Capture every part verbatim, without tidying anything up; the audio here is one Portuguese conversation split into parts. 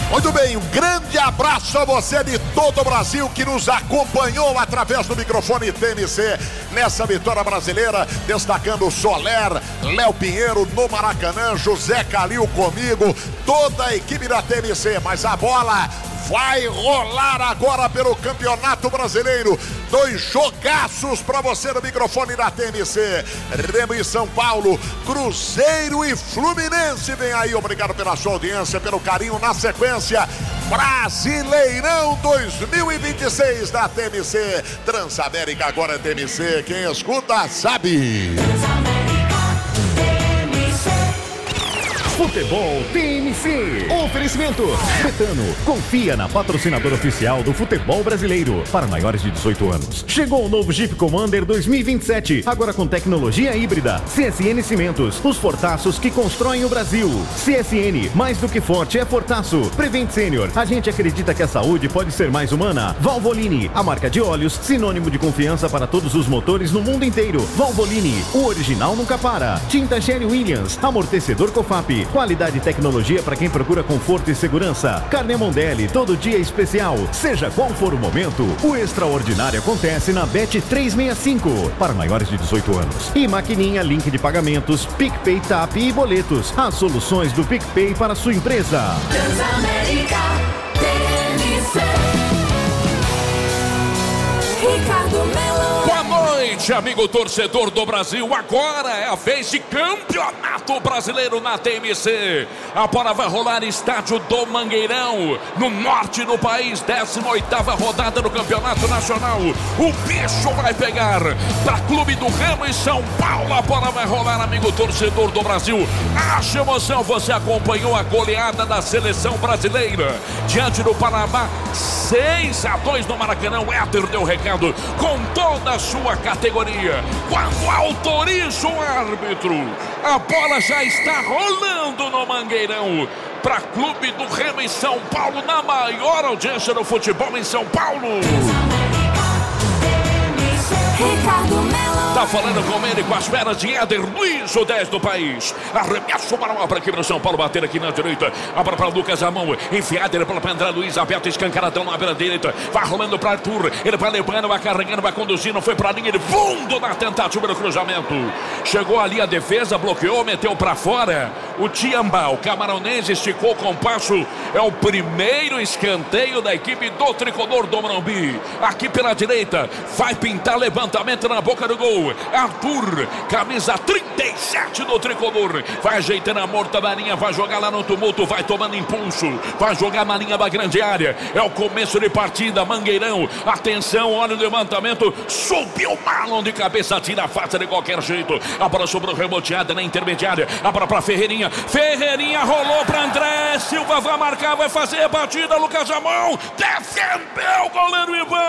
Muito bem, um grande abraço a você de todo o Brasil que nos acompanhou através do microfone T M C nessa vitória brasileira, destacando o Soler, Léo Pinheiro no Maracanã, José Calil comigo, toda a equipe da T M C, mas a bola vai rolar agora pelo Campeonato Brasileiro. Dois jogaços para você no microfone da T M C. Remo e São Paulo, Cruzeiro e Fluminense. Vem aí, obrigado pela sua audiência, pelo carinho. Na sequência, Brasileirão dois mil e vinte e seis da T M C. Transamérica agora é T M C. Quem escuta sabe. Futebol T M C. Oferecimento Betano. Confia na patrocinadora oficial do futebol brasileiro. Para maiores de dezoito anos. Chegou o novo Jeep Commander dois mil e vinte e sete. Agora com tecnologia híbrida. C S N Cimentos. Os fortaços que constroem o Brasil. C S N. Mais do que forte é fortaço. Prevent Senior. A gente acredita que a saúde pode ser mais humana. Valvoline. A marca de óleos. Sinônimo de confiança para todos os motores no mundo inteiro. Valvoline. O original nunca para. Tinta Sherry Williams. Amortecedor Cofap. Qualidade e tecnologia para quem procura conforto e segurança. Carne Mondelli, todo dia especial. Seja qual for o momento, o extraordinário acontece na Bet trezentos e sessenta e cinco. Para maiores de dezoito anos. E maquininha, link de pagamentos, PicPay, Tap e boletos. As soluções do PicPay para sua empresa. Transamérica, T M C. Ricardo Melo. Boa noite, amigo torcedor do Brasil. Agora é a vez de Campeonato Brasileiro na T M C. A bola vai rolar estádio do Mangueirão, no norte do país. décima oitava rodada do Campeonato Nacional. O bicho vai pegar para Clube do Remo e São Paulo. A bola vai rolar, amigo torcedor do Brasil. Acha emoção, você acompanhou a goleada da seleção brasileira diante do Panamá, seis a dois no Maracanã. O Éder deu recado com toda a sua categoria. Quando autoriza o árbitro, a bola já está rolando no Mangueirão para Clube do Remo em São Paulo, na maior audiência do futebol em São Paulo. Ricardo Melo. Tá falando com ele, com as pernas de Éder Luiz, o dez do país. Arremesso para uma para aqui para São Paulo, bater aqui na direita. Abra para Lucas Amão, enfiada ele para André Luiz, aberto, escancaradão na beira direita. Vai rolando para Arthur, ele vai levando, vai carregando, vai conduzindo, foi para a linha, ele fundo na tentativa do cruzamento. Chegou ali a defesa, bloqueou, meteu para fora. O Tiamba, o camaronense, esticou com passo. É o primeiro escanteio da equipe do tricolor do Morumbi. Aqui pela direita, vai pintar levantamento na boca do gol. Arthur, camisa trinta e sete do tricolor, vai ajeitando a morta da linha, vai jogar lá no tumulto, vai tomando impulso, vai jogar na linha da grande área. É o começo de partida, Mangueirão. Atenção, olha o levantamento, subiu o Marlon de cabeça, tira a face de qualquer jeito. A bola sobrou reboteada na intermediária. A bola para Ferreirinha, Ferreirinha rolou para André Silva, vai marcar, vai fazer a batida. Lucas Amão defendeu o goleiro Ivan.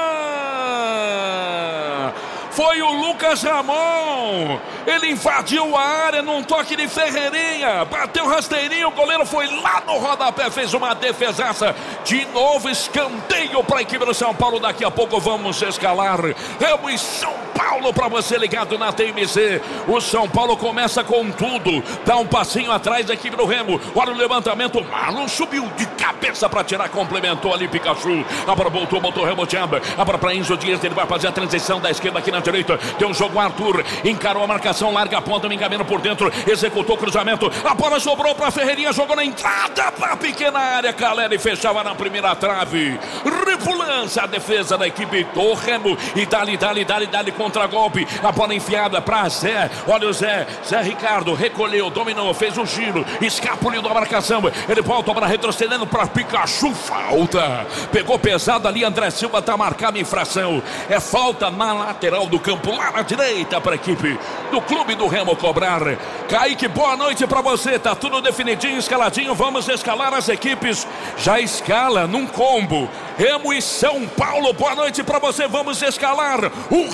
Foi o Lucas Ramon. Ele invadiu a área num toque de Ferreirinha. Bateu rasteirinho, o goleiro foi lá no rodapé, fez uma defesaça. De novo escanteio para a equipe do São Paulo. Daqui a pouco vamos escalar Remo e São Paulo para você ligado na T M C. O São Paulo começa com tudo. Dá um passinho atrás da equipe do Remo. Olha o levantamento. O Marlon subiu de cabeça para tirar. Complementou ali Pikachu. A bola voltou, botou reboteada. A bola para Enzo Dias. Ele vai fazer a transição da esquerda aqui na direita, deu um jogo Arthur, encarou a marcação, larga a ponta, me encaminha por dentro, executou o cruzamento, a bola sobrou para Ferreirinha, jogou na entrada para a pequena área, Caleri fechava na primeira trave, repulança a defesa da equipe do Remo, e dali, dali, dali, dali contra golpe, a bola enfiada para Zé, olha o Zé, Zé Ricardo, recolheu, dominou, fez o giro, escapuliu da marcação, ele volta para retrocedendo para Pikachu, falta, pegou pesado ali, André Silva tá marcando infração, é falta na lateral do campo, lá na direita para a equipe do Clube do Remo cobrar. Kaique, boa noite para você, tá tudo definidinho, escaladinho, vamos escalar as equipes, já escala num combo, Remo e São Paulo, boa noite para você, vamos escalar o Remo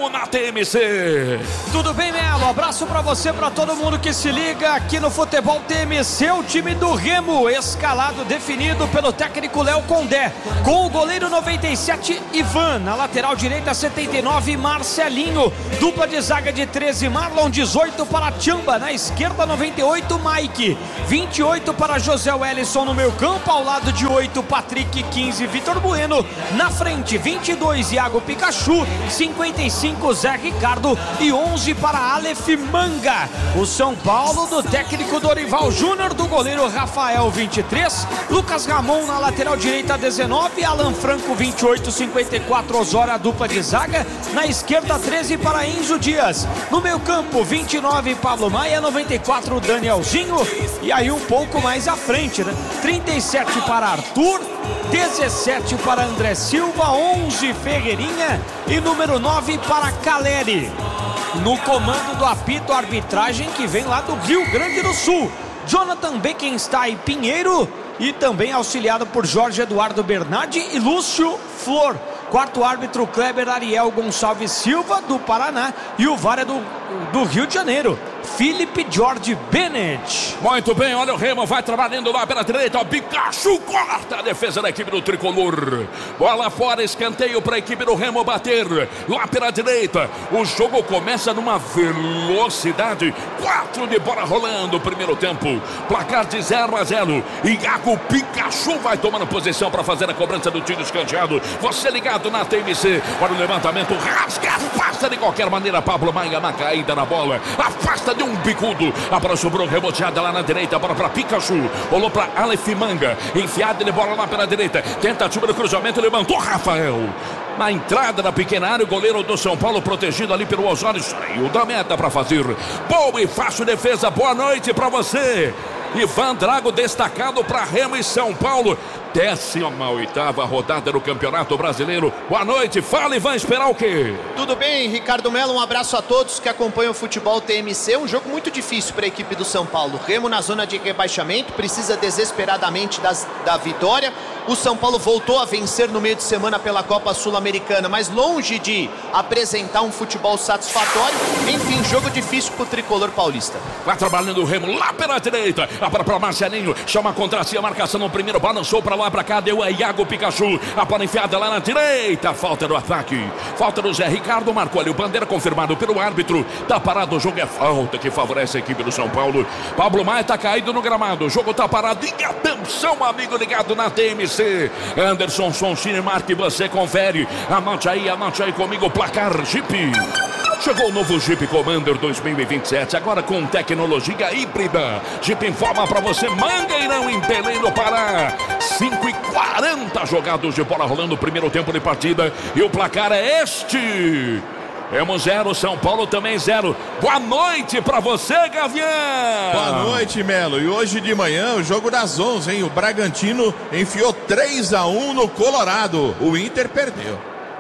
na T M C. Tudo bem, Melo? Abraço pra você, pra todo mundo que se liga aqui no Futebol T M C. O time do Remo, escalado, definido pelo técnico Léo Condé, com o goleiro noventa e sete, Ivan. Na lateral direita, setenta e nove, Marcelinho. Dupla de zaga de treze, Marlon. dezoito para Tchamba. Na esquerda, noventa e oito, Mike. vinte e oito para José Wellison no meio campo. Ao lado de oito, Patrick. quinze, Vitor Bueno. Na frente, vinte e dois, Iago Pikachu. cinquenta e cinco, Zé Ricardo. E onze para Aleph Manga. O São Paulo do técnico Dorival Júnior, do goleiro Rafael, vinte e três. Lucas Ramon na lateral direita, dezenove. Alan Franco, vinte e oito, cinquenta e quatro, Osório, a dupla de zaga. Na esquerda, treze para Enzo Dias. No meio campo, vinte e nove, Pablo Maia. noventa e quatro, Danielzinho. E aí um pouco mais à frente, né? trinta e sete para Arthur. dezessete para André Silva. onze, Ferreirinha. E número nove para Caleri. No comando do apito, arbitragem que vem lá do Rio Grande do Sul, Jonathan Beckenstein Pinheiro, e também auxiliado por Jorge Eduardo Bernardi e Lúcio Flor. Quarto árbitro, Kleber Ariel Gonçalves Silva, do Paraná. E o V A R é do, do Rio de Janeiro, Felipe George Bennett. Muito bem, olha o Remo, vai trabalhando lá pela direita, o Pikachu corta a defesa da equipe do Tricolor. Bola fora, escanteio para a equipe do Remo bater lá pela direita. O jogo começa numa velocidade, quatro de bola rolando, primeiro tempo, placar de zero a zero. Iago Pikachu vai tomando posição para fazer a cobrança do tiro escanteado. Você ligado na T M C, olha o levantamento, rasga, afasta de qualquer maneira. Pablo Maia, uma caída na bola, afasta de um bicudo. A bola sobrou reboteada lá na direita, a bola para Pikachu, rolou para Aleph Manga, enfiada de bola lá pela direita, tentativa do cruzamento, levantou Rafael. Na entrada da pequena área, o goleiro do São Paulo protegido ali pelo Osório, saiu da meta para fazer boa e fácil defesa. Boa noite para você, Ivan Drago, destacado para Remo e São Paulo. Décima oitava rodada do Campeonato Brasileiro. Boa noite, fala, Ivan, esperar o quê? Tudo bem, Ricardo Melo, um abraço a todos que acompanham o futebol T M C. Um jogo muito difícil para a equipe do São Paulo. Remo na zona de rebaixamento, precisa desesperadamente das, da vitória. O São Paulo voltou a vencer no meio de semana pela Copa Sul-Americana, mas longe de apresentar um futebol satisfatório. Enfim, jogo difícil para o tricolor paulista. Vai trabalhando o Remo lá pela direita, a bola para Marcelinho, chama contra si, a marcação no primeiro, balançou para lá para cá, deu a Iago Pikachu, a bola enfiada lá na direita, falta do ataque, falta do Zé Ricardo, marcou ali o bandeira, confirmado pelo árbitro, tá parado, o jogo é falta que favorece a equipe do São Paulo. Pablo Maia tá caído no gramado, o jogo tá parado, e atenção, amigo ligado na T M C, Anderson Sonsini, marque, você confere, anote aí, anote aí comigo o placar, Jeep. Chegou o novo Jeep Commander dois mil e vinte e sete, agora com tecnologia híbrida. Jeep informa para você, Mangueirão em Belém do Pará. cinco e quarenta jogados de bola rolando, primeiro tempo de partida. E o placar é este. Temos zero, São Paulo também zero. Boa noite pra você, Gavião. Boa noite, Melo. E hoje de manhã, o jogo das onze, hein? O Bragantino enfiou três a um no Colorado. O Inter perdeu.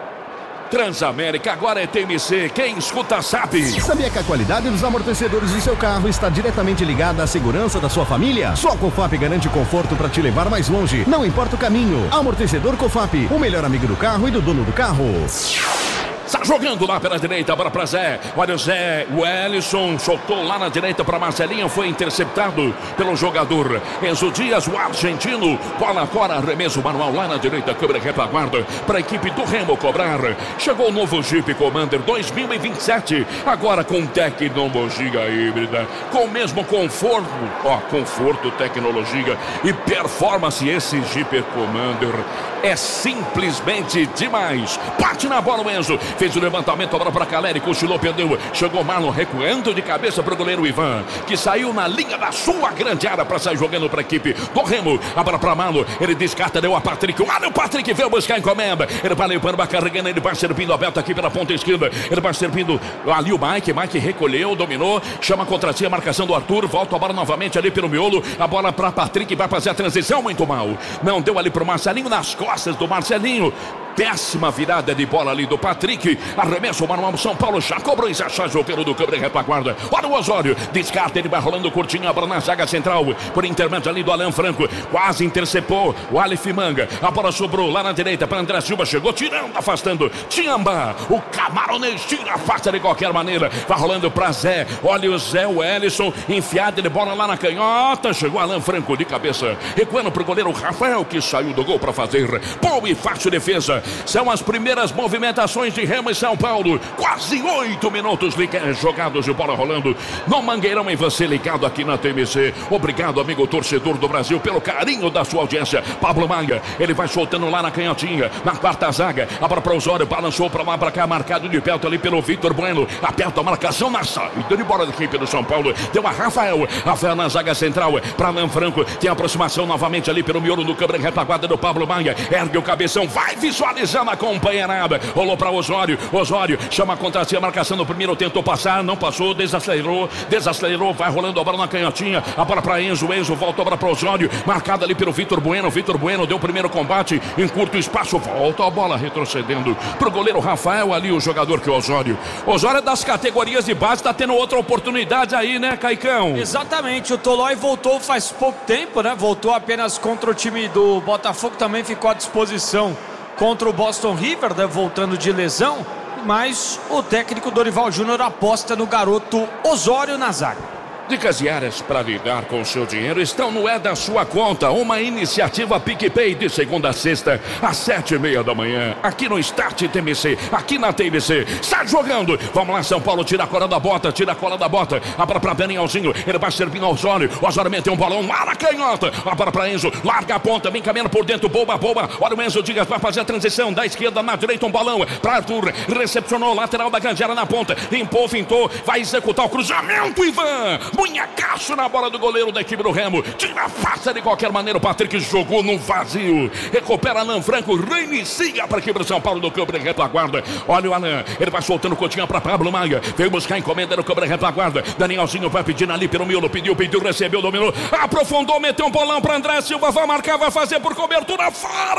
Transamérica, agora é T M C, quem escuta sabe. Sabia que a qualidade dos amortecedores de seu carro está diretamente ligada à segurança da sua família? Só a Cofap garante conforto para te levar mais longe, não importa o caminho. Amortecedor Cofap, o melhor amigo do carro e do dono do carro. Está jogando lá pela direita, bola para Zé. Olha o Zé, o Ellison soltou lá na direita para Marcelinho, foi interceptado pelo jogador Enzo Dias, o argentino. Bola fora, arremesso manual lá na direita, câmera retaguarda para a equipe do Remo cobrar. Chegou o novo Jeep Commander dois mil e vinte e sete, agora com tecnologia híbrida, com o mesmo conforto, ó, conforto, tecnologia e performance. Esse Jeep Commander é simplesmente demais. Bate na bola o Enzo, fez o levantamento, a bola para Caleri, cochilou, perdeu, chegou Marlon recuando de cabeça para o goleiro Ivan, que saiu na linha da sua grande área para sair jogando para a equipe do Remo. A bola para Marlon, ele descarta, deu a Patrick, olha o Patrick, veio buscar a encomenda, ele vai limpando, vai carregando, ele vai servindo aberto aqui pela ponta esquerda, ele vai servindo ali o Mike, Mike recolheu, dominou, chama contra si a marcação do Arthur, volta a bola novamente ali pelo miolo, a bola para Patrick, vai fazer a transição, muito mal, não deu ali para o Marcelinho, nas costas do Marcelinho, Péssima virada de bola ali do Patrick. Arremesso manual São Paulo. Já cobrou e já achou pelo do câmera retaguarda. Olha o Osório. Descarta, ele vai rolando curtinho. A bola na zaga central. Por intermédio ali do Alan Franco. Quase interceptou o Aleph Manga. A bola sobrou lá na direita para André Silva. Chegou tirando, afastando. Tiamba. O camaronês tira, afasta de qualquer maneira. Vai rolando para Zé. Olha o Zé, o Ellison. Enfiado de bola lá na canhota. Chegou Alan Franco de cabeça. Recuando pro goleiro Rafael, que saiu do gol para fazer boa e fácil defesa. São as primeiras movimentações de Remo e São Paulo. Quase oito minutos jogados de bola rolando no Mangueirão, e você ligado aqui na T M C. Obrigado, amigo torcedor do Brasil, pelo carinho da sua audiência. Pablo Maia, ele vai soltando lá na canhotinha, na quarta zaga. A bola para o Osório, balançou para lá, para cá, marcado de perto ali pelo Vitor Bueno. Aperta a marcação na saída de bola da equipe do São Paulo. Deu a Rafael, Rafael na zaga central para Alan Franco. Tem aproximação novamente ali pelo miolo do câmera retaguarda do Pablo Maia. Ergue o cabeção, vai visualizando a companheirada. Rolou para Osório, Osório chama contra si a marcação no primeiro, tentou passar, não passou, desacelerou, desacelerou, vai rolando a bola na canhotinha. A bola para Enzo, Enzo volta a bola para Osório, marcada ali pelo Vitor Bueno. Vitor Bueno deu o primeiro combate em curto espaço, volta a bola retrocedendo pro goleiro Rafael, ali o jogador que é o Osório. Osório é das categorias de base, tá tendo outra oportunidade aí, né, Caicão? Exatamente, o Tolói voltou faz pouco tempo, né? Voltou apenas contra o time do Botafogo, também ficou à disposição contra o Boston River, né? Voltando de lesão, mas o técnico Dorival Júnior aposta no garoto Osório na zaga. Dicas diárias para lidar com o seu dinheiro estão no É da Sua Conta, uma iniciativa PicPay de segunda a sexta às sete e meia da manhã, aqui no Start T M C, aqui na T M C. Está jogando, vamos lá, São Paulo, tira a cola da bota, tira a cola da bota, a bola para Danielzinho, ele vai servindo ao Osório, Osório meteu um balão lá na canhota, a bola para Enzo, larga a ponta, vem caminhando por dentro, boba, boba, olha o Enzo Dias, vai fazer a transição da esquerda na direita, um balão para Arthur, recepcionou, lateral da Gandiara na ponta, limpou, fintou, vai executar o cruzamento, Ivan, munhecaço na bola do goleiro da equipe do Remo, tira a face de qualquer maneira, o Patrick jogou no vazio, recupera Alan Franco, reinicia para a equipe do São Paulo do câmera retaguarda. Olha o Alan, ele vai soltando cotinha para Pablo Maia, veio buscar a encomenda do câmera retaguarda. Danielzinho vai pedindo ali pelo miolo, pediu, pediu, recebeu, dominou, aprofundou, meteu um bolão para André Silva, vai marcar, vai fazer por cobertura,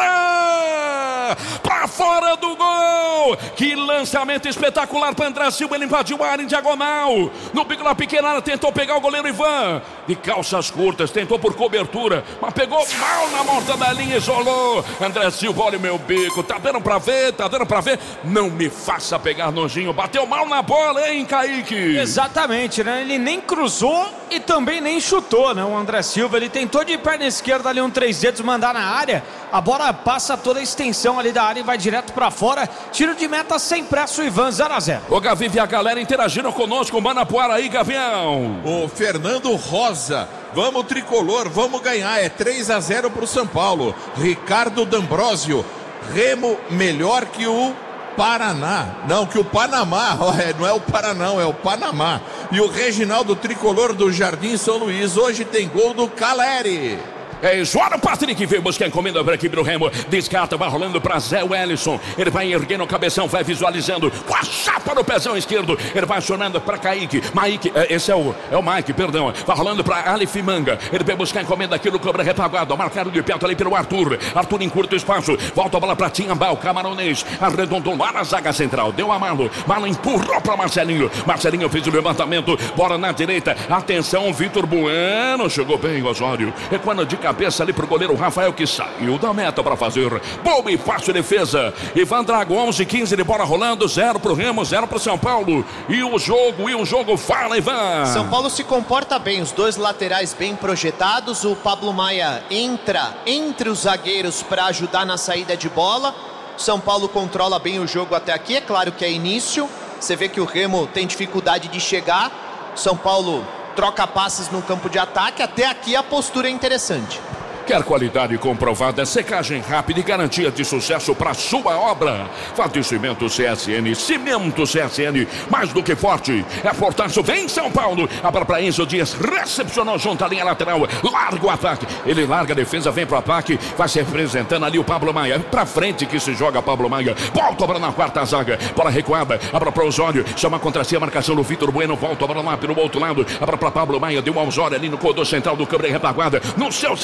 fora! Para fora do gol! Que lançamento espetacular para André Silva, ele invadiu a área em diagonal, no bico da pequena área, tentou pegar o goleiro Ivan, de calças curtas, tentou por cobertura, mas pegou mal na mortadelinha, isolou. André Silva, olha o meu bico, tá dando pra ver, tá dando pra ver, não me faça pegar nojinho, bateu mal na bola, hein, Kaique? Exatamente, né, ele nem cruzou e também nem chutou, né, o André Silva, ele tentou de perna esquerda ali um três dedos mandar na área, a bola passa toda a extensão ali da área e vai direto pra fora, tiro de meta sem pressa o Ivan, zero a zero. O Gavi e a galera interagiram conosco, Manapuara aí, Gavião. O Fernando Rosa, vamos tricolor, vamos ganhar, é três a zero pro São Paulo. Ricardo D'Ambrosio, Remo melhor que o Paraná, não, que o Panamá, não é o Paraná, é o Panamá. E o Reginaldo Tricolor do Jardim São Luís, hoje tem gol do Caleri. É isso, olha o Patrick, veio buscar a encomenda para a equipe do Remo, descarta, vai rolando para Zé Wellison, ele vai erguendo o cabeção, vai visualizando, com a chapa no pezão esquerdo, ele vai acionando para Kaique, Mike, esse é o, é o Mike, perdão, vai rolando para Aleph Manga, ele vai buscar a encomenda aqui no cobra retaguarda, marcado de perto ali pelo Arthur, Arthur em curto espaço, volta a bola para Tiambá, o camaronês, arredondou lá na zaga central, deu a Malo, Malo empurrou para Marcelinho, Marcelinho fez o levantamento, bola na direita, atenção, Vitor Bueno, chegou bem, Osório, é quando de cabeça ali pro goleiro Rafael, que saiu da meta para fazer boa e fácil defesa. Ivan Drago, onze quinze de bola rolando, zero pro Remo, zero pro São Paulo. E o jogo, e o jogo, fala, Ivan. São Paulo se comporta bem, os dois laterais bem projetados, o Pablo Maia entra entre os zagueiros para ajudar na saída de bola. São Paulo controla bem o jogo até aqui, é claro que é início, você vê que o Remo tem dificuldade de chegar, São Paulo troca passes no campo de ataque, até aqui a postura é interessante. Quer qualidade comprovada, secagem rápida e garantia de sucesso para sua obra? Fato Cimento C S N, Cimento C S N, mais do que forte, é fortaço, vem São Paulo, a bola para Enzo Dias, recepcionou junto à linha lateral, larga o ataque, ele larga a defesa, vem pro ataque, vai se representando ali o Pablo Maia, pra frente que se joga Pablo Maia, volta a bola na quarta zaga, bola recuada, a bola para Osório, chama contra si a marcação do Vitor Bueno, volta a bola lá pelo outro lado, a bola para Pablo Maia, deu um Osório ali no corredor central do câmera retaguarda, no seu sistema de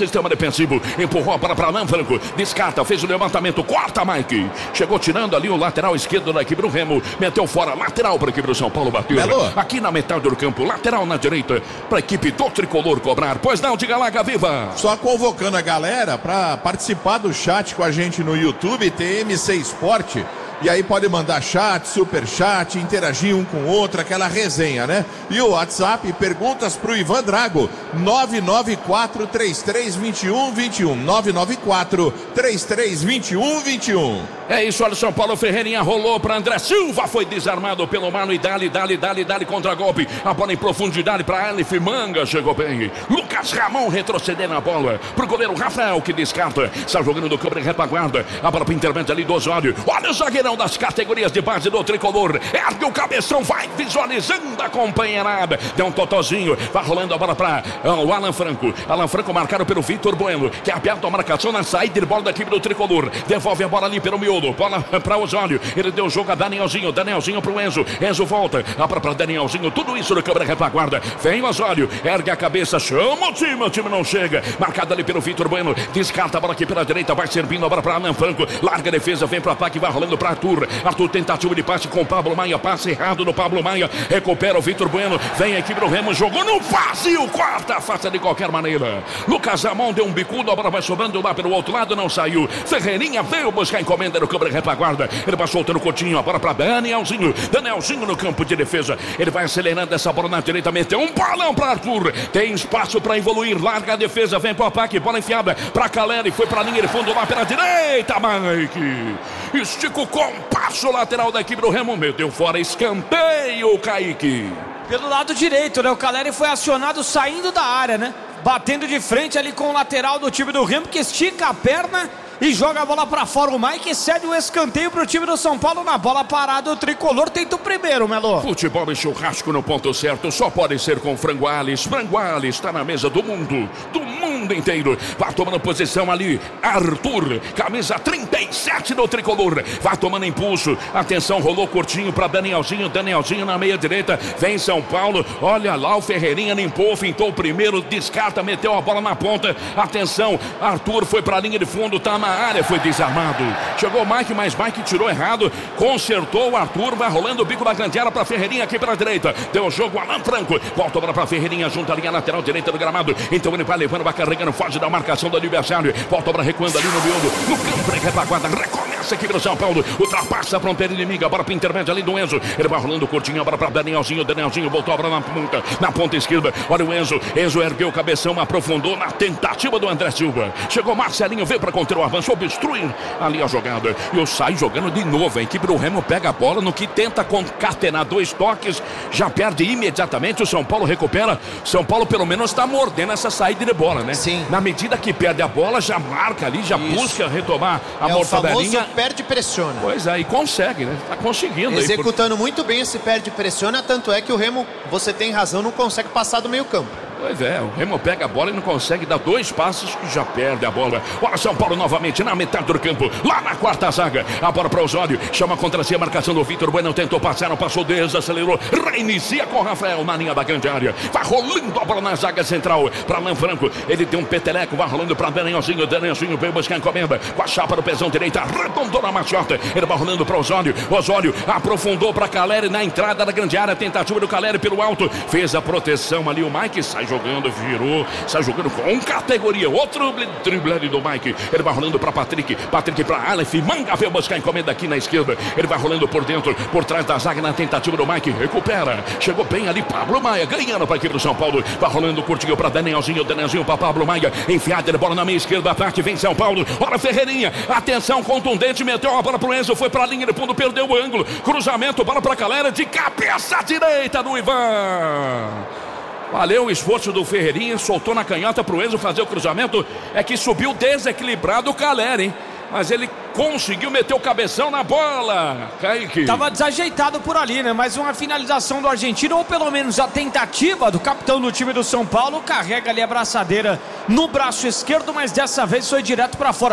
defensivo. Empurrou a bola para Alan Franco. Descarta, fez o levantamento. Corta, Mike. Chegou tirando ali o lateral esquerdo da equipe do Remo. Meteu fora, lateral para a equipe do São Paulo. Bateu. Belo. Aqui na metade do campo. Lateral na direita para a equipe do Tricolor cobrar. Pois não, diga lá, Gaviva. Só convocando a galera para participar do chat com a gente no YouTube, T M C Esporte. E aí pode mandar chat, super chat, interagir um com o outro, aquela resenha, né? E o WhatsApp, perguntas pro Ivan Drago, nove nove quatro, três três dois um dois um, nove nove quatro, três três dois um dois um. É isso, olha, São Paulo. Ferreirinha rolou para André Silva, foi desarmado pelo Mano e dali, dali, dali, dali, contra golpe. A bola em profundidade para Aleph Manga, chegou bem. Lucas Ramon retrocedendo a bola pro goleiro Rafael, que descarta. Está jogando do campo de retaguarda. A bola para intervento ali do Osório. Olha o zagueirão das categorias de base do Tricolor. Ergue o cabeção, vai visualizando a companheirada. Deu um totozinho, vai rolando a bola para uh, o Alan Franco. Alan Franco marcado pelo Vitor Bueno, que aperta a marcação na saída de bola da equipe do Tricolor. Devolve a bola ali pelo miolo. Bola para Osório. Ele deu o jogo a Danielzinho. Danielzinho pro Enzo. Enzo volta. A bola para Danielzinho. Tudo isso no câmera retaguarda. Vem o Osório. Ergue a cabeça. Chama o time. O time não chega. Marcado ali pelo Vitor Bueno. Descarta a bola aqui pela direita. Vai servindo a bola para Alan Franco. Larga a defesa. Vem para o ataque. Vai rolando para Arthur. Arthur tentativa de passe com Pablo Maia. Passe errado do Pablo Maia. Recupera o Vitor Bueno. Vem a equipe do Remo. Jogou no vazio. Corta. Faça de qualquer maneira. Lucas Ramon deu um bicudo. A bola vai sobrando lá pelo outro lado. Não saiu. Ferreirinha veio buscar encomenda no câmera retaguarda. Ele vai soltando o Coutinho. A bola para Danielzinho. Danielzinho no campo de defesa. Ele vai acelerando essa bola na direita. Meteu um balão para Arthur. Tem espaço para evoluir. Larga a defesa. Vem para o ataque. Bola enfiada para Caleri. Foi para a linha de fundo lá pela direita. Mike. Estica o compasso lateral da equipe do Remo. Meteu fora. Escanteio, Kaique. Pelo lado direito, né? O Caleri foi acionado saindo da área, né? Batendo de frente ali com o lateral do time do Remo, que estica a perna e joga a bola pra fora. O Mike cede o escanteio pro time do São Paulo. Na bola parada, o Tricolor tenta o primeiro, Melo. Futebol e churrasco no ponto certo só pode ser com Frango Ales. Frango Ales está na mesa do mundo, do mundo inteiro. Vai tomando posição ali, Arthur, camisa trinta e sete do Tricolor. Vai tomando impulso, atenção, rolou curtinho para Danielzinho. Danielzinho na meia direita, vem São Paulo. Olha lá, o Ferreirinha limpou, fintou o primeiro, descarta, meteu a bola na ponta. Atenção, Arthur foi para a linha de fundo, tá na área, foi desarmado. Chegou o Mike, mas Mike tirou errado, consertou o Arthur, vai rolando o bico da grande área para Ferreirinha aqui pela direita. Deu o jogo Alan Franco, volta para Ferreirinha junto à linha lateral direita do gramado. Então ele vai levando, vai carregando, foge da marcação do adversário. Volta para recuando ali no miolo, no campo de retaguarda. Recomeça aqui pelo São Paulo, ultrapassa a fronteira inimiga, bora para intermédio ali do Enzo. Ele vai rolando curtinho, bora para Danielzinho. Danielzinho voltou a bola na ponta, na ponta esquerda. Olha o Enzo, Enzo ergueu o cabeção, aprofundou na tentativa do André Silva. Chegou Marcelinho, veio para conter o avanço, obstruir ali a jogada. E o sai jogando de novo. A equipe do Remo pega a bola no que tenta concatenar dois toques, já perde imediatamente. O São Paulo recupera. São Paulo pelo menos está mordendo essa saída de bola, né? Sim. Na medida que perde a bola, já marca ali, já Isso. busca retomar a é mortadelinha. O famoso perde e pressiona. Pois é, e consegue, né? Tá conseguindo. Executando aí por... muito bem esse perde e pressiona, tanto é que o Remo, você tem razão, não consegue passar do meio campo. Pois é, o Remo pega a bola e não consegue dar dois passos e já perde a bola. Olha São Paulo novamente na metade do campo, lá na quarta zaga. A bola para o Osório, chama contra si a marcação do Vitor Bueno, tentou passar, não passou, desacelerou, reinicia com o Rafael na linha da grande área. Vai rolando a bola na zaga central para Alan Franco. Ele tem um peteleco, vai rolando para Danielzinho. Danielzinho veio buscar a encomenda com a chapa do pezão direita, arredondou na maciota. Ele vai rolando para o Osório. Osório aprofundou para Caleri na entrada da grande área. Tentativa do Caleri pelo alto, fez a proteção ali. O Mike sai jogando, virou, sai jogando com categoria. Outro drible do Mike. Ele vai rolando para Patrick. Patrick para Aleph Manga, veio buscar a encomenda aqui na esquerda. Ele vai rolando por dentro, por trás da zaga na tentativa do Mike. Recupera. Chegou bem ali Pablo Maia, ganhando para a equipe do São Paulo. Vai rolando curtinho para Danielzinho. Danielzinho para Pablo Maia. Enfiada de bola na meia esquerda. Parte vem São Paulo. Olha Ferreirinha. Atenção contundente. Meteu a bola para o Enzo. Foi para a linha de fundo. Perdeu o ângulo. Cruzamento. Bola para Caleri. De cabeça direita do Ivan. Valeu o esforço do Ferreirinha, soltou na canhota pro Enzo fazer o cruzamento. É que subiu desequilibrado o Caleri, hein? Mas ele conseguiu meter o cabeção na bola. Kaique. Tava desajeitado por ali, né? Mas uma finalização do argentino, ou pelo menos a tentativa do capitão do time do São Paulo. Carrega ali a braçadeira no braço esquerdo, mas dessa vez foi direto para fora.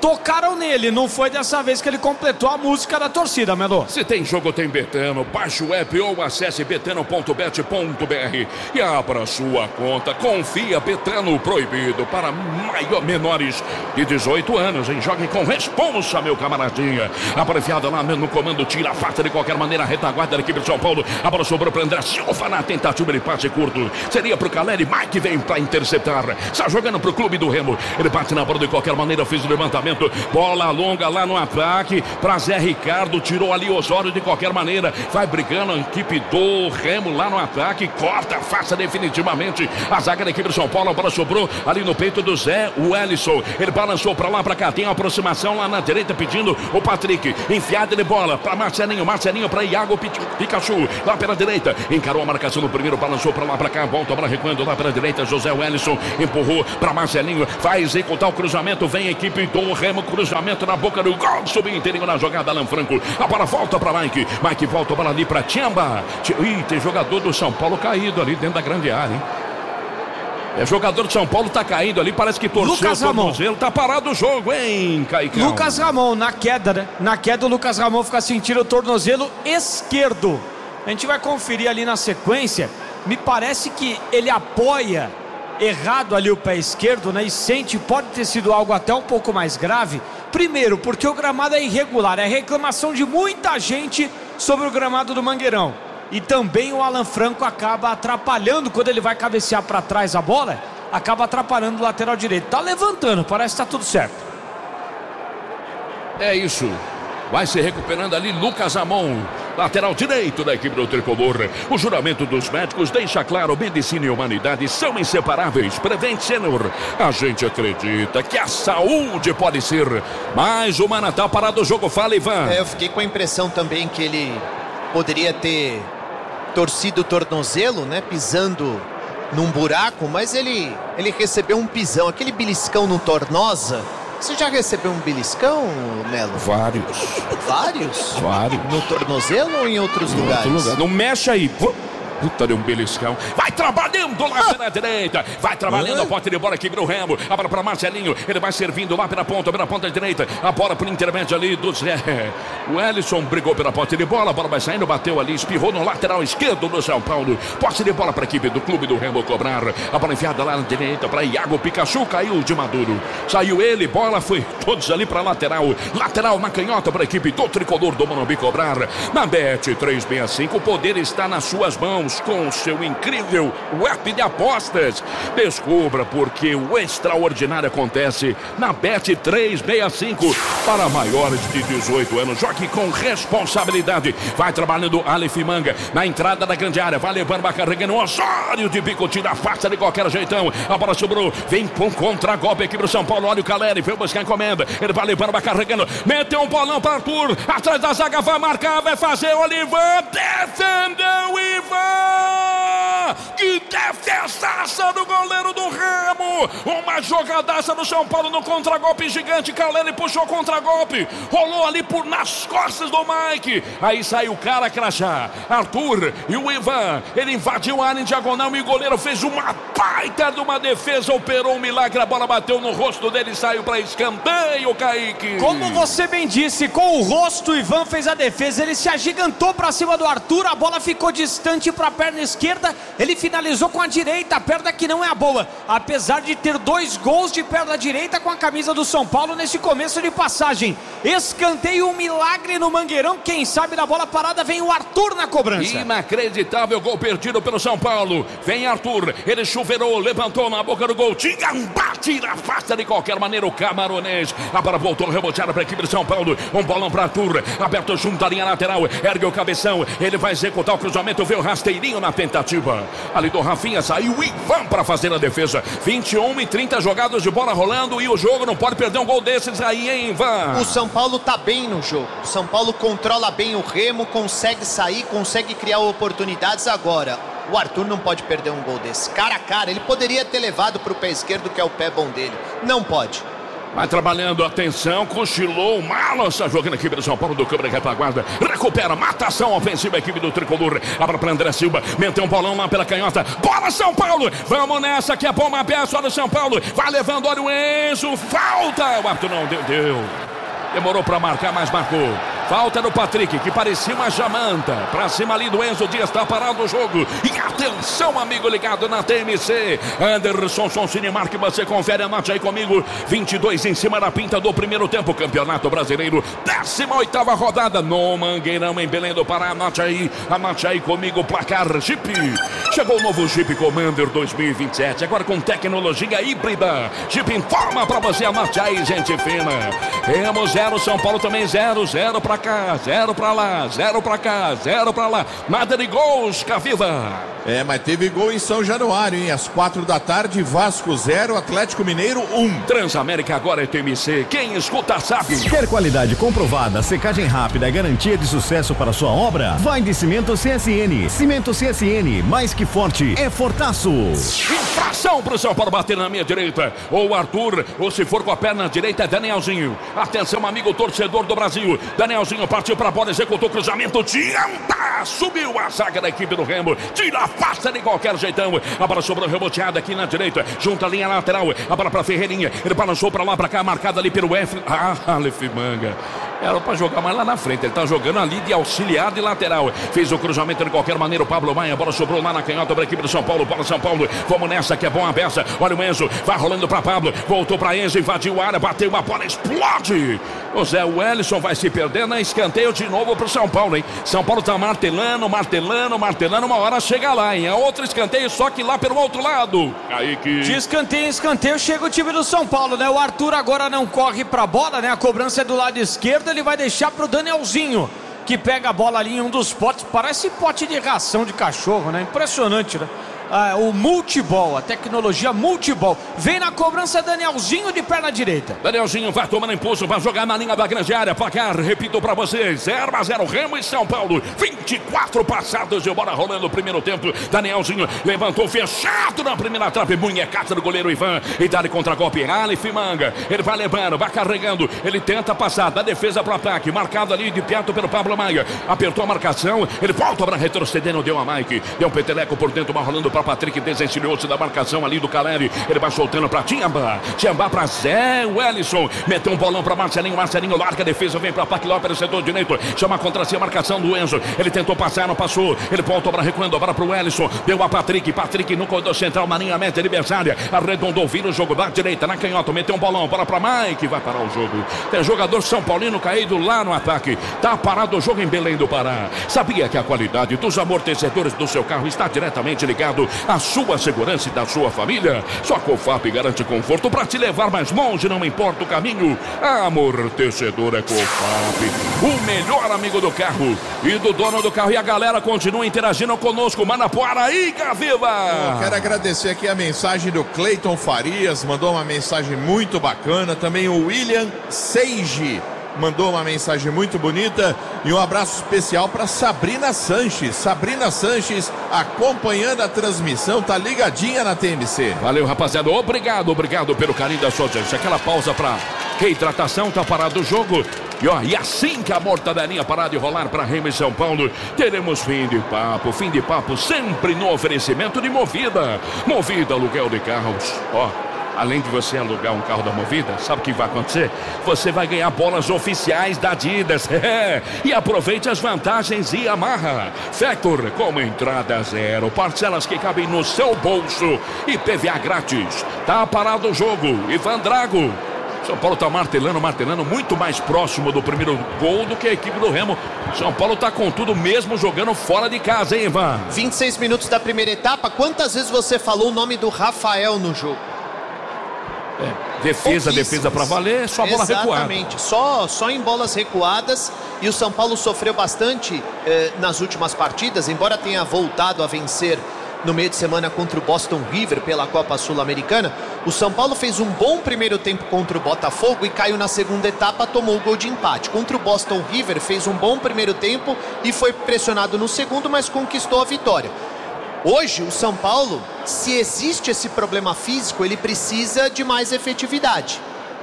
tocaram nele, não foi dessa vez que ele completou a música da torcida, Melo. Se tem jogo, tem Betano. Baixe o app ou acesse betano ponto bet ponto br e abra sua conta. Confia, Betano, proibido para maior, menores de dezoito anos, hein? Jogue com responsa, meu camaradinha. A bola enfiada lá no comando, tira a faca de qualquer maneira, a retaguarda da equipe de São Paulo. A bola sobrou para André Silva na tentativa de passe curto. Seria pro Caleri, Mike vem para interceptar. Está jogando pro clube do Remo. Ele bate na bola de qualquer maneira, fez o levantamento. Bola longa lá no ataque para Zé Ricardo. Tirou ali Osório de qualquer maneira. Vai brigando a equipe do Remo lá no ataque. Corta, faça definitivamente a zaga da equipe de São Paulo. A bola sobrou ali no peito do Zé Wellison. Ele balançou para lá, para cá. Tem a aproximação lá na direita pedindo o Patrick. Enfiada de bola para Marcelinho. Marcelinho para Iago Pikachu. Lá pela direita. Encarou a marcação no primeiro. Balançou para lá, para cá. Volta a bola recuando lá pela direita. José Wellison empurrou para Marcelinho. Vai executar o cruzamento. Vem a equipe do Remo. Cruzamento na boca do gol. Subiu inteirinho na jogada. Alan Franco. A bola volta para Mike. Mike volta a bola ali para Tchamba. Ih, tem jogador do São Paulo caído ali dentro da grande área, hein? É, jogador de São Paulo tá caindo ali, parece que torceu Lucas o tornozelo, tá parado o jogo, hein, Caicão? Lucas Ramon, na queda, né? Na queda o Lucas Ramon fica sentindo o tornozelo esquerdo. A gente vai conferir ali na sequência. Me parece que ele apoia errado ali o pé esquerdo, né? E sente, pode ter sido algo até um pouco mais grave. Primeiro, porque o gramado é irregular, é reclamação de muita gente sobre o gramado do Mangueirão. E também o Alan Franco acaba atrapalhando quando ele vai cabecear para trás a bola, acaba atrapalhando o lateral direito. Tá levantando, parece que tá tudo certo. É isso. Vai se recuperando ali Lucas Ramon, lateral direito da equipe do Tricolor. O juramento dos médicos deixa claro: medicina e humanidade são inseparáveis. Prevent Senior. A gente acredita que a saúde pode ser mais humana. Tá parado o jogo, fala, Ivan. É, eu fiquei com a impressão também que ele poderia ter torcido o tornozelo, né? Pisando num buraco, mas ele, ele recebeu um pisão. Aquele beliscão no Tornosa. Você já recebeu um beliscão, Melo? Vários. Vários? Vários. No tornozelo ou em outros em lugares? Outro lugar. Não mexe aí. Puta de um beliscão. Vai trabalhando lá pela direita. Vai trabalhando a posse de bola aqui pro Remo. A bola para Marcelinho. Ele vai servindo lá pela ponta, pela ponta direita. A bola por intermédio ali do Zé. O Ellison brigou pela posse de bola. A bola vai saindo, bateu ali, espirrou no lateral esquerdo do São Paulo. Posse de bola para a equipe do clube do Remo cobrar. A bola enfiada lá na direita para Iago Pikachu. Caiu de Maduro. Saiu ele, bola foi todos ali para lateral. Lateral na canhota para a equipe do Tricolor do Morumbi cobrar. Na Bet três sessenta e cinco, o poder está nas suas mãos. Com o seu incrível app de apostas. Descubra porque o extraordinário acontece na Bet três sessenta e cinco. Para maiores de dezoito anos, jogue com responsabilidade. Vai trabalhando Aleph Manga na entrada da grande área. Vai levando, vai carregando o Osório de bico, tira a faça de qualquer jeitão. A bola sobrou, vem com contra-golpe aqui pro São Paulo. Olha o Caleri, veio buscar a encomenda. Ele vai levando, vai carregando. Meteu um bolão para Arthur. Atrás da zaga, vai marcar, vai fazer o Olivan. Defendeu o Ivan. Que defesaça do goleiro do Remo. Uma jogadaça do São Paulo no contra-golpe gigante. Caleri puxou o contra-golpe. Rolou ali por nas costas do Mike. Aí saiu o cara crachá. Arthur e o Ivan. Ele invadiu a área em diagonal e o goleiro fez uma baita de uma defesa. Operou um milagre. A bola bateu no rosto dele e saiu para escanteio, Kaique. Como você bem disse, com o rosto o Ivan fez a defesa. Ele se agigantou para cima do Arthur. A bola ficou distante para a perna esquerda. Ele finalizou com a direita, a perna que não é a boa, apesar de ter dois gols de perna direita com a camisa do São Paulo nesse começo de passagem. Escanteio, um milagre no Mangueirão. Quem sabe na bola parada vem o Arthur na cobrança. Inacreditável gol perdido pelo São Paulo. Vem Arthur, ele chuveirou, levantou na boca do gol. Tinha um bate na face de qualquer maneira o camaronês. A bola voltou reboteada para a equipe de São Paulo. Um bolão para Arthur, aberto junto à linha lateral. Ergue o cabeção, ele vai executar o cruzamento. Vê o rasteirinho na tentativa. Ali do Rafinha saiu o Ivan para fazer a defesa. vinte e um e trinta jogadas de bola rolando e o jogo não pode perder um gol desses aí, hein, Ivan? O São Paulo tá bem no jogo. O São Paulo controla bem o Remo, consegue sair, consegue criar oportunidades agora. O Arthur não pode perder um gol desse. Cara a cara, ele poderia ter levado para o pé esquerdo, que é o pé bom dele. Não pode. Vai trabalhando, atenção, cochilou, Malança jogando a equipe do São Paulo, do câmera retaguarda, recupera, matação ofensiva, a equipe do Tricolor, abra para André Silva, meteu um bolão lá pela canhota, bola São Paulo, vamos nessa que é bom, uma peça do São Paulo, vai levando, olha o Enzo, falta, o árbitro não deu, deu, demorou para marcar, mas marcou. Falta do Patrick, que parecia uma jamanta. Pra cima ali do Enzo Dias, tá parado o jogo. E atenção, amigo ligado na T M C. Anderson Sonsini Marque, você confere, anote aí comigo. vinte e dois em cima da pinta do primeiro tempo. Campeonato Brasileiro, décima oitava rodada no Mangueirão, em Belém do Pará. Anote aí, anote aí comigo, placar Jeep. Chegou o novo Jeep Commander dois mil e vinte e sete, agora com tecnologia híbrida. Jeep informa pra você, anote aí, gente fina. Temos zero, São Paulo também zero, zero pra cá, zero pra lá, zero pra cá, zero pra lá. Nada de gols, Caviva. É, mas teve gol em São Januário, hein? Às quatro da tarde, Vasco zero, Atlético Mineiro um. Transamérica agora é T M C. Quem escuta sabe. Quer qualidade comprovada, secagem rápida, garantia de sucesso para sua obra? Vai de Cimento C S N. Cimento C S N, mais que forte, é fortaço. Infração pro São Paulo bater na minha direita. Ou Arthur, ou se for com a perna direita é Danielzinho. Atenção, amigo torcedor do Brasil. Danielzinho partiu pra bola, executou cruzamento. Dianta! Subiu a zaga da equipe do Remo. Tira a faça de qualquer jeitão. A bola sobrou reboteada aqui na direita. Junta a linha lateral. A bola pra Ferreirinha. Ele balançou pra lá, pra cá, marcada ali pelo F. Ah, Aleph Manga. Era pra jogar mais lá na frente. Ele tá jogando ali de auxiliar de lateral. Fez o cruzamento de qualquer maneira. O Pablo Maia. A bola sobrou lá na canhota para a equipe do São Paulo. Bola São Paulo. Vamos nessa que é bom a peça. Olha o Enzo. Vai rolando pra Pablo. Voltou pra Enzo. Invadiu a área. Bateu uma bola. Explode. O Zé Wellison vai se perder na escanteio de novo pro São Paulo, hein? São Paulo tá martelando, martelando, martelando. Uma hora chega lá, hein? É outro escanteio, só que lá pelo outro lado. Aí que... De escanteio em escanteio chega o time do São Paulo, né? O Arthur agora não corre pra bola, né? A cobrança é do lado esquerdo. Ele vai deixar pro Danielzinho, que pega a bola ali em um dos potes. Parece pote de ração de cachorro, né? Impressionante, né? Ah, o multibol, a tecnologia multibol. Vem na cobrança Danielzinho de perna direita. Danielzinho vai tomando impulso, vai jogar na linha da grande área. Placar, repito pra vocês, zero a zero, Remo e São Paulo. vinte e quatro passadas e bola rolando o primeiro tempo. Danielzinho levantou fechado na primeira trave. Munhecata do goleiro Ivan. E dá de contra-golpe, Aleph Manga. Ele vai levando, vai carregando. Ele tenta passar da defesa pro ataque. Marcado ali de perto pelo Pablo Maia. Apertou a marcação. Ele volta para retrocedendo. Deu a Mike. Deu um peteleco por dentro, vai rolando para Patrick, desencilhou-se da marcação ali do Caleri. Ele vai soltando para Tiamba. Tiamba para Zé Wellison. Meteu um bolão para Marcelinho. Marcelinho larga a defesa. Vem para Paquiló pelo setor direito. Chama contra si a marcação do Enzo. Ele tentou passar, não passou. Ele voltou para recuando. Agora para o Wellison. Deu a Patrick. Patrick no corredor central. Na linha média adversária. Arredondou. Vira o jogo da direita. Na canhota. Meteu um bolão. Bola para Mike. Vai parar o jogo. Tem jogador São Paulino caído lá no ataque. Tá parado o jogo em Belém do Pará. Sabia que a qualidade dos amortecedores do seu carro está diretamente ligado a sua segurança e da sua família? Só a Cofap garante conforto para te levar mais longe, não importa o caminho. Amortecedor é Cofap, o melhor amigo do carro e do dono do carro. E a galera continua interagindo conosco. Manda pro ar aí, Gaviva! Eu quero agradecer aqui a mensagem do Cleiton Farias, mandou uma mensagem muito bacana. Também o William Seiji mandou uma mensagem muito bonita. E um abraço especial para Sabrina Sanches. Sabrina Sanches acompanhando a transmissão, tá ligadinha na T M C. Valeu, rapaziada. Obrigado, obrigado pelo carinho da sua audiência. Aquela pausa para reidratação, tá parado o jogo. E, ó, e assim que a mortadelinha parar de rolar para Remo e São Paulo, teremos fim de papo. Fim de papo sempre no oferecimento de Movida. Movida, aluguel de carros. Ó, além de você alugar um carro da Movida, sabe o que vai acontecer? Você vai ganhar bolas oficiais da Adidas. E aproveite as vantagens e amarra. Factor, com entrada zero, parcelas que cabem no seu bolso e P V A grátis. Tá parado o jogo. Ivan Drago. São Paulo tá martelando, martelando, muito mais próximo do primeiro gol do que a equipe do Remo. São Paulo tá com tudo mesmo jogando fora de casa, hein, Ivan? vinte e seis minutos da primeira etapa. Quantas vezes você falou o nome do Rafael no jogo? É, defesa, defesa para valer, só bola recuada. Exatamente, só, só em bolas recuadas. E o São Paulo sofreu bastante eh, nas últimas partidas, embora tenha voltado a vencer no meio de semana contra o Boston River pela Copa Sul-Americana. O São Paulo fez um bom primeiro tempo contra o Botafogo e caiu na segunda etapa, tomou o gol de empate. Contra o Boston River fez um bom primeiro tempo e foi pressionado no segundo, mas conquistou a vitória. Hoje, o São Paulo, se existe esse problema físico, ele precisa de mais efetividade.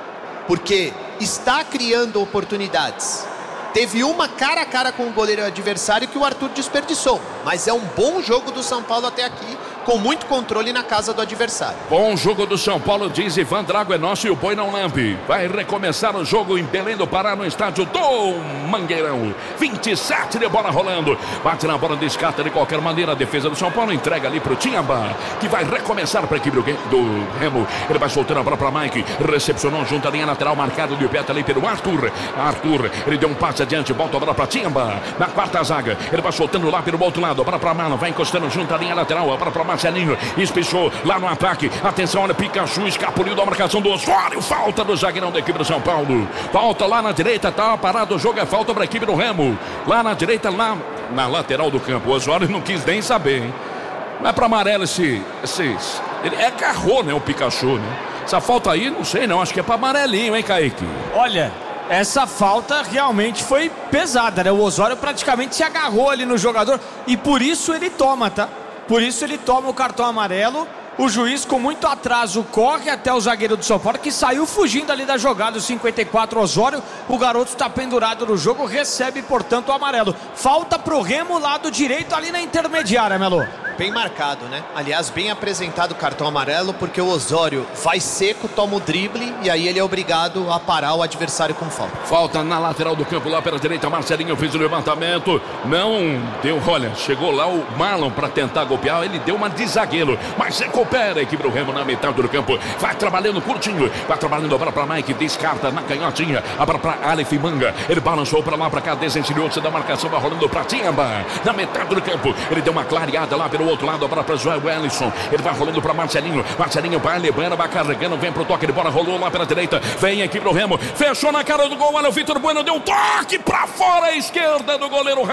porque está criando oportunidades. Teve uma cara a cara com o goleiro adversário que o Arthur desperdiçou, mas é um bom jogo do São Paulo até aqui, com muito controle na casa do adversário. Bom jogo do São Paulo, diz Ivan Drago, é nosso e o boi não lambe. Vai recomeçar o jogo em Belém do Pará, no estádio do Mangueirão. vinte e sete de bola rolando. Bate na bola, descarta de qualquer maneira. A defesa do São Paulo entrega ali pro Tiamba, que vai recomeçar para a equipe do, do Remo. Ele vai soltando a bola para Mike. Recepcionou junto à linha lateral, marcado de pé ali pelo Arthur. Arthur, ele deu um passe adiante, volta a bola para Tiamba. Na quarta zaga, ele vai soltando lá pelo outro lado. A bola para Marlon, vai encostando junto à linha lateral. A bola para Marcelinho, espichou lá no ataque. Atenção, olha, Pikachu escapuliu da marcação do Osório. Falta do zagueirão da equipe do São Paulo. Falta lá na direita, tá parado o jogo, é falta para a equipe do Remo. Lá na direita, lá na lateral do campo. O Osório não quis nem saber, hein? Não é para amarelo esse, esse. Ele é agarrou, né, o Pikachu, né? Essa falta aí, não sei não, acho que é para amarelinho, hein, Kaique? Olha, essa falta realmente foi pesada, né? O Osório praticamente se agarrou ali no jogador e por isso ele toma, tá? Por isso ele toma o cartão amarelo. O juiz, com muito atraso, corre até o zagueiro do São Paulo, que saiu fugindo ali da jogada, o cinquenta e quatro, Osório. O garoto está pendurado no jogo, recebe, portanto, o amarelo. Falta pro Remo, lado direito, ali na intermediária, Melo. Bem marcado, né? Aliás, bem apresentado o cartão amarelo, porque o Osório vai seco, toma o drible e aí ele é obrigado a parar o adversário com falta. Falta na lateral do campo, lá pela direita. Marcelinho fez o levantamento, não deu, olha, chegou lá o Marlon para tentar golpear, ele deu uma de zagueiro, mas recupera a equipe do Remo na metade do campo, vai trabalhando curtinho, vai trabalhando a bola para Mike, descarta na canhotinha, a bola para Aleph Manga, ele balançou para lá, para cá, desencilhou-se da marcação, vai rolando para Tiamba, na metade do campo, ele deu uma clareada lá pelo outro lado, a bola para Joel Wellington, ele vai rolando para Marcelinho, Marcelinho vai levando, vai carregando, vem pro toque de bola, rolou lá pela direita, vem a equipe do Remo, fechou na cara do gol, olha o Vitor Bueno, deu um toque para fora, a esquerda do goleiro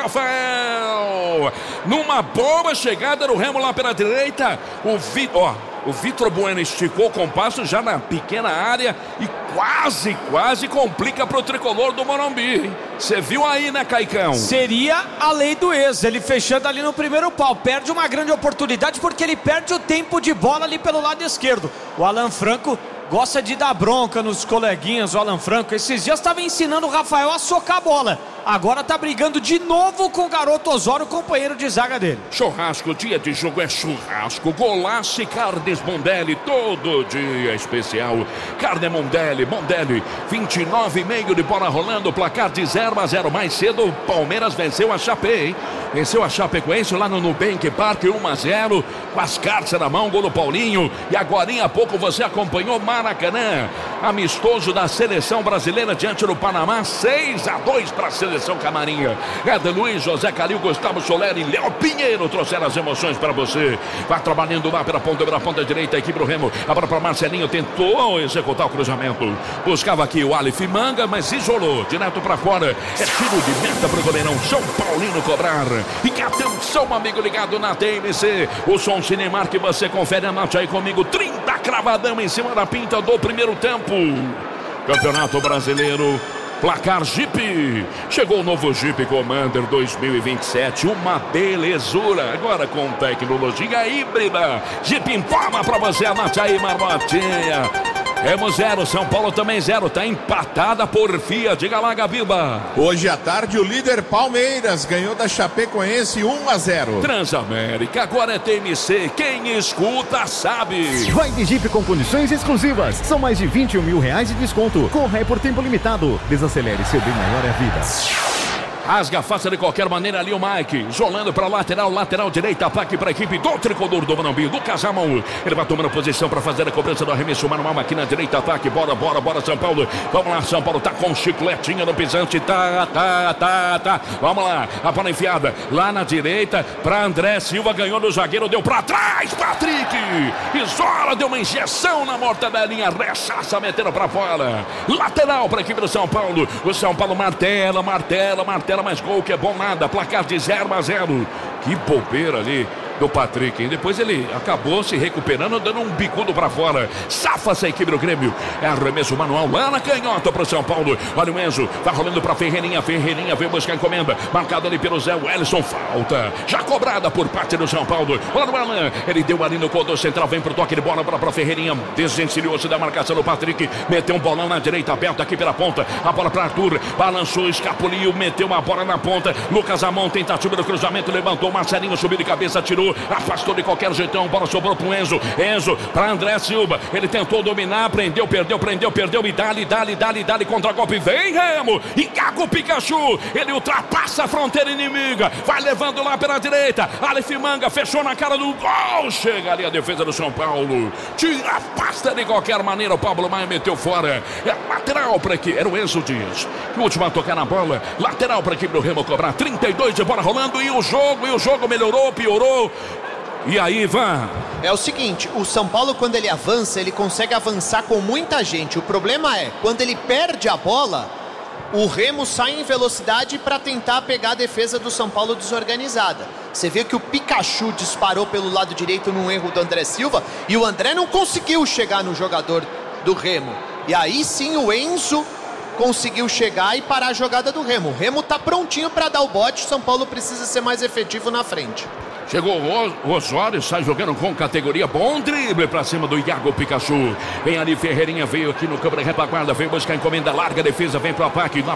Rafael, numa boa chegada do Remo lá pela direita, o Vitor, ó, o Vitor Bueno esticou o compasso já na pequena área e quase, quase complica pro tricolor do Morumbi. Você viu aí, né, Caicão? Seria a lei do ex, ele fechando ali no primeiro pau. Perde uma grande oportunidade porque ele perde o tempo de bola ali pelo lado esquerdo. O Alan Franco gosta de dar bronca nos coleguinhas, o Alan Franco. Esses dias estava ensinando o Rafael a socar a bola. Agora tá brigando de novo com o garoto Osório, companheiro de zaga dele. Churrasco, dia de jogo é churrasco. Golaço e Carnes Mondelli, todo dia especial. Carne Mondelli, Mondelli, vinte e nove e meio de bola rolando, placar de zero a zero. Mais cedo o Palmeiras venceu a Chape, hein? Venceu a Chapecoense lá no Nubank Park, um a zero, com as cartas na mão, gol do Paulinho. E agora há pouco você acompanhou Maracanã, amistoso da seleção brasileira diante do Panamá, seis a dois para a seleção camarinha. Eder Luiz, José Calil, Gustavo Soler e Léo Pinheiro trouxeram as emoções para você. Vai trabalhando lá pela ponta, pela ponta direita, a equipe do Remo. Agora para Marcelinho, tentou executar o cruzamento. Buscava aqui o Aleph Manga, mas isolou, direto para fora. É tiro de meta para o goleirão São Paulino cobrar. E atenção, amigo ligado na T M C. O som Cinemark que você confere, anote aí comigo. trinta cravadão em cima da pinta do primeiro tempo. Campeonato Brasileiro. Placar Jeep. Chegou o novo Jeep Commander dois mil e vinte e sete. Uma belezura. Agora com tecnologia híbrida. Jeep informa pra você. Anote aí, Marmotinha. Remo zero, São Paulo também zero. Tá empatada por Fiat. Diga lá, Gabiba. Hoje à tarde o líder Palmeiras ganhou da Chapecoense um a zero. Transamérica, agora é T M C. Quem escuta sabe. Vai de Jeep com condições exclusivas. São mais de vinte e um mil reais de desconto. Corra por tempo limitado. Desacelere, seu bem maior é a vida. Rasga, faça de qualquer maneira ali o Mike. Isolando para lateral, lateral direita. Ataque para a equipe do tricolor do Morumbi. Lucas Ramon. Ele vai tomando posição para fazer a cobrança do arremesso manual aqui na direita. Ataque, bora, bora, bora, São Paulo. Vamos lá, São Paulo tá com chicletinha no pisante. Tá, tá, tá, tá. Vamos lá, a bola enfiada lá na direita para André Silva. Ganhou do zagueiro, deu para trás. Patrick. Isola, deu uma injeção na mortadelinha. Rechaça, metendo para fora. Lateral para a equipe do São Paulo. O São Paulo martela, martela, martela. Mais gol que é bom nada, placar de zero a zero. Que bobeira ali. do Patrick. E depois ele acabou se recuperando, dando um bicudo pra fora. Safa essa equipe do Grêmio. É arremesso manual lá na canhota pro São Paulo. Olha o Enzo, vai rolando pra Ferreirinha. Ferreirinha veio buscar a encomenda. Marcado ali pelo Zé Wellison. Falta. Já cobrada por parte do São Paulo. Olha o Alan. Ele deu ali no corredor central. Vem pro toque de bola pra, pra Ferreirinha. Desencilhou-se da marcação do Patrick. Meteu um bolão na direita, aberto aqui pela ponta. A bola pra Arthur. Balançou, escapuliu. Meteu uma bola na ponta. Lucas Amon, tentativa do cruzamento. Levantou. Marcelinho subiu de cabeça. Tirou. Afastou de qualquer jeitão. Bola sobrou pro Enzo. Enzo pra André Silva. Ele tentou dominar. Prendeu, perdeu, prendeu, perdeu. E dali, dali, dali, dali. Contra-golpe. Vem, Remo. E Gago Pikachu. Ele ultrapassa a fronteira inimiga. Vai levando lá pela direita. Aleph Manga fechou na cara do gol. Chega ali a defesa do São Paulo. Tira, afasta de qualquer maneira. O Pablo Maia meteu fora. É lateral para aqui. Era o Enzo Dias. O último a tocar na bola. Lateral para a equipe do Remo cobrar. trinta e dois de bola rolando. E o jogo, e o jogo melhorou, piorou. E aí, Ivan? É o seguinte, o São Paulo, quando ele avança, ele consegue avançar com muita gente. O problema é, quando ele perde a bola, o Remo sai em velocidade para tentar pegar a defesa do São Paulo desorganizada. Você vê que o Pikachu disparou pelo lado direito num erro do André Silva e o André não conseguiu chegar no jogador do Remo. E aí sim o Enzo conseguiu chegar e parar a jogada do Remo. O Remo tá prontinho para dar o bote, o São Paulo precisa ser mais efetivo na frente. Chegou o Osório, sai jogando com categoria. Bom drible pra cima do Iago Pikachu. Vem ali Ferreirinha, veio aqui no câmera retaguarda, veio buscar encomenda larga, defesa, vem pro ataque.